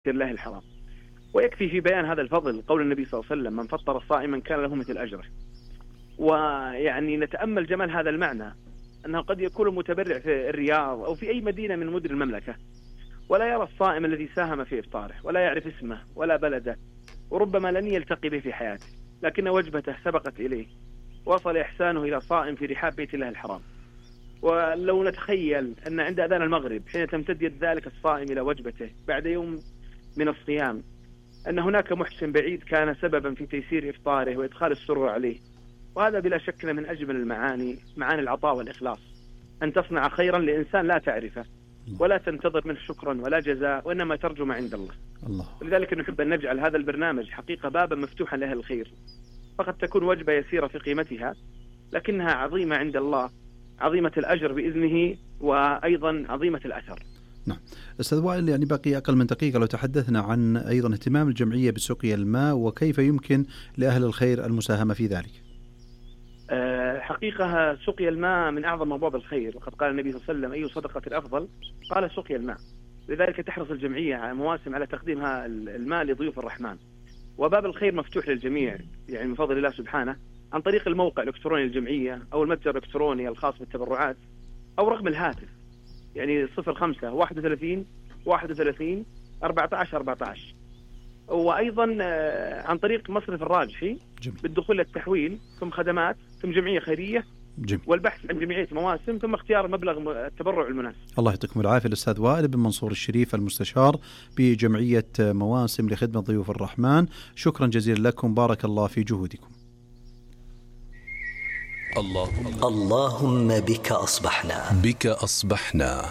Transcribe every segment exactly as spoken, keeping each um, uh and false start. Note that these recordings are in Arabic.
الله الحرام. ويكفي في بيان هذا الفضل قول النبي صلى الله عليه وسلم: من فطر صائما كان له مثل أجره. ويعني نتأمل جمال هذا المعنى، أنه قد يكون المتبرع في الرياض أو في أي مدينة من مدن المملكة ولا يرى الصائم الذي ساهم في إفطاره ولا يعرف اسمه ولا بلده، وربما لن يلتقي به في حياته، لكن وجبته سبقت إليه، وصل إحسانه إلى صائم في رحاب بيت الله الحرام. ولو نتخيل أن عند أذان المغرب حين تمتد يد ذلك الصائم إلى وجبته بعد يوم من الصيام، أن هناك محسن بعيد كان سببا في تيسير إفطاره وإدخال السرور عليه. وهذا بلا شك من أجمل المعاني، معاني العطاء والإخلاص، أن تصنع خيرا لإنسان لا تعرفه ولا تنتظر منه شكرا ولا جزاء، وإنما ترجو ما عند الله. الله. ولذلك نحب أن نجعل هذا البرنامج حقيقة بابا مفتوحا لأهل الخير. فقد تكون وجبة يسيرة في قيمتها لكنها عظيمة عند الله، عظيمة الأجر بإذنه وأيضا عظيمة الأثر. نعم أستاذ وائل، يعني باقي أقل من دقيقة لو تحدثنا عن أيضا اهتمام الجمعية بسقي الماء وكيف يمكن لأهل الخير المساهمة في ذلك. حقيقة سقي الماء من أعظم أبواب الخير، وقد قال النبي صلى الله عليه وسلم: أي صدقة أفضل؟ قال سقي الماء. لذلك تحرص الجمعية على مواسم على تقديمها الماء لضيوف الرحمن. وباب الخير مفتوح للجميع يعني من فضل الله سبحانه، عن طريق الموقع الإلكتروني للجمعية أو المتجر الإلكتروني الخاص بالتبرعات أو رقم الهاتف يعني صفر خمسة واحد وثلاثين واحد وثلاثين أربعة عشر أربعة عشر، وأيضا عن طريق مصرف الراجحي بالدخول للتحويل ثم خدمات ثم جمعية خيرية جميل. والبحث عن جمعية مواسم ثم اختيار مبلغ التبرع المناسب. الله يعطيكم العافية الأستاذ وائل بن منصور الشريف المستشار بجمعية مواسم لخدمة ضيوف الرحمن، شكرا جزيلا لكم، بارك الله في جهودكم. اللهم اللهم بك أصبحنا بك أصبحنا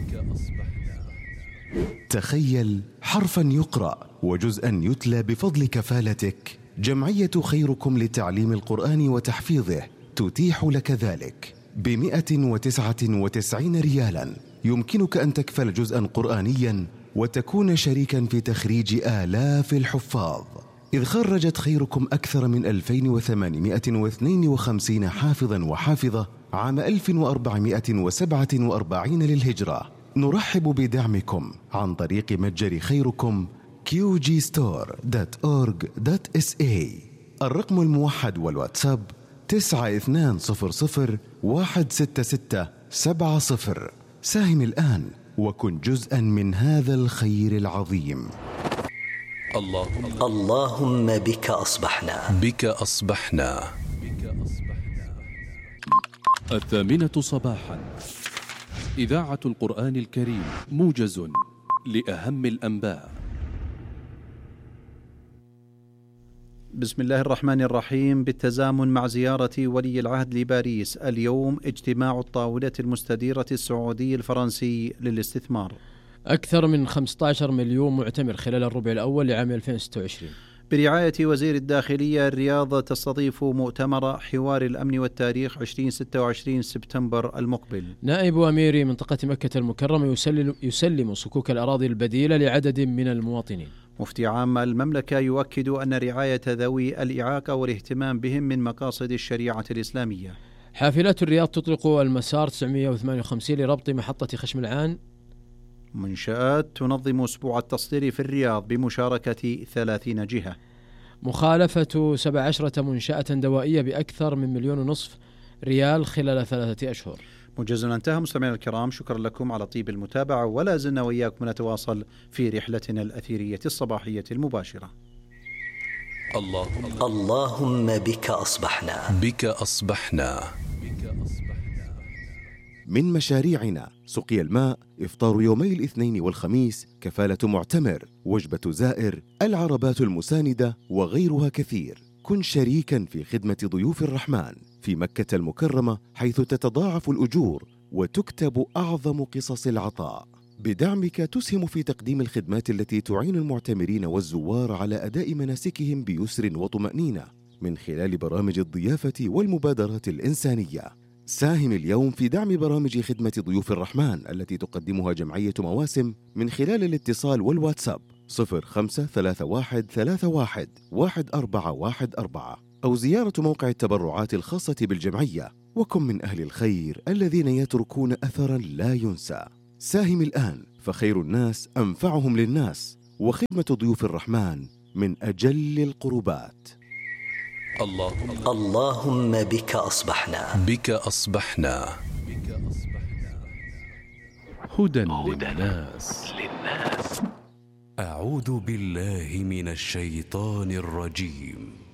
تخيل حرفا يقرأ وجزءا يتلى بفضل كفالتك. جمعية خيركم لتعليم القرآن وتحفيظه تتيح لك ذلك بمئة وتسعة وتسعين ريالا. يمكنك أن تكفل جزءا قرآنيا وتكون شريكا في تخريج آلاف الحفاظ، إذ خرجت خيركم أكثر من ألفين وثمانمئة واثنين وخمسين حافظا وحافظة عام ألف وأربعمئة وسبعة وأربعين للهجرة. نرحب بدعمكم عن طريق متجر خيركم كيو جي ستور دوت أورج دوت إس إيه. الرقم الموحد والواتساب تسعة اثنان صفر صفر واحد ستة ستة سبعة صفر. ساهم الآن وكن جزءا من هذا الخير العظيم. اللهم اللهم بك أصبحنا بك أصبحنا الثامنة صباحا، إذاعة القرآن الكريم، موجز لأهم الأنباء. بسم الله الرحمن الرحيم. بالتزامن مع زيارة ولي العهد لباريس اليوم اجتماع الطاولة المستديرة السعودي الفرنسي للاستثمار. أكثر من خمسة عشر مليون معتمر خلال الربع الأول لعام ألفين وستة وعشرين. برعاية وزير الداخلية، الرياض تستضيف مؤتمر حوار الأمن والتاريخ عشرين وستة وعشرين سبتمبر المقبل. نائب أمير منطقة مكة المكرمة يسلم, يسلم صكوك الأراضي البديلة لعدد من المواطنين. مفتي عام المملكة يؤكد أن رعاية ذوي الإعاقة والاهتمام بهم من مقاصد الشريعة الإسلامية. حافلات الرياض تطلق المسار تسعمئة وثمانية وخمسين لربط محطة خشم العان. منشآت تنظم أسبوع التصدير في الرياض بمشاركة ثلاثين جهة. مخالفة سبع عشرة منشأة دوائية بأكثر من مليون ونصف ريال خلال ثلاثة أشهر. موجزنا انتهى. مستمعينا الكرام، شكرا لكم على طيب المتابعة، ولا زلنا وإياكم نتواصل في رحلتنا الأثيرية الصباحية المباشرة. اللهم اللهم بك أصبحنا بك أصبحنا من مشاريعنا سقي الماء، إفطار يومي الاثنين والخميس، كفالة معتمر، وجبة زائر، العربات المساندة وغيرها كثير. كن شريكا في خدمة ضيوف الرحمن في مكة المكرمة، حيث تتضاعف الأجور وتكتب أعظم قصص العطاء. بدعمك تسهم في تقديم الخدمات التي تعين المعتمرين والزوار على أداء مناسكهم بيسر وطمأنينة من خلال برامج الضيافة والمبادرات الإنسانية. ساهم اليوم في دعم برامج خدمة ضيوف الرحمن التي تقدمها جمعية مواسم من خلال الاتصال والواتساب صفر خمسة ثلاثة واحد ثلاثة واحد واحد أربعة واحد أربعة أو زيارة موقع التبرعات الخاصة بالجمعية. وكن من أهل الخير الذين يتركون أثرا لا ينسى. ساهم الآن فخير الناس أنفعهم للناس، وخدمة ضيوف الرحمن من أجل القربات. اللهم اللهم بك أصبحنا بك أصبحنا هدى للناس. أعوذ بالله من الشيطان الرجيم.